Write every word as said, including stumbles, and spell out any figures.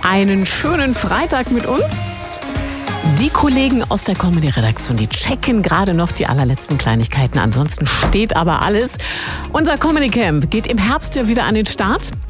einen schönen Freitag mit uns. Die Kollegen aus der Comedy-Redaktion, die checken gerade noch die allerletzten Kleinigkeiten. Ansonsten steht aber alles. Unser Comedy Camp geht im Herbst ja wieder an den Start.